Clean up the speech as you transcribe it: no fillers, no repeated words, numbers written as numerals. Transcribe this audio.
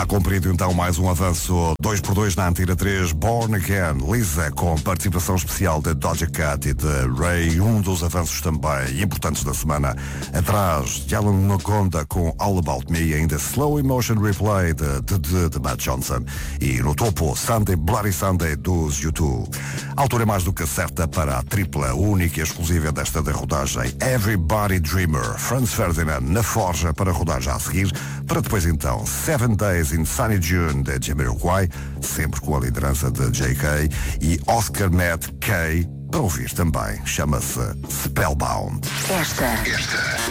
Está cumprido então mais um avanço 2x2 na Antena 3, Born Again, Lisa, com participação especial de Doja Cat e de Ray, um dos avanços também importantes da semana. Atrás, Alan Naconda com All About Me, e ainda Slow Emotion Replay de Matt Johnson. E no topo, Sunday Bloody Sunday dos U2. A altura é mais do que certa para a tripla única e exclusiva desta rodagem, Everybody Dreamer, Franz Ferdinand na forja para rodar já a seguir, para depois então 7 Days in Sunny June de Jamiroquai, sempre com a liderança de J.K. e Oscar Ned K. para ouvir também, chama-se Spellbound. Esta